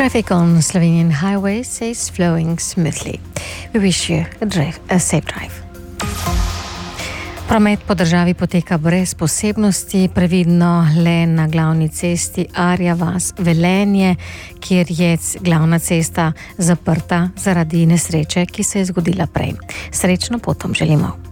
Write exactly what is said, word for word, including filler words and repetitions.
Traffic on Slovenian highways is flowing smoothly. We wish you a, drive, a safe drive. Promet po državi poteka brez posebnosti, previdno le na glavni cesti Arja vas Velenje, kjer je glavna cesta zaprta zaradi nesreče, ki se je zgodila prej. Srečno potom želimo.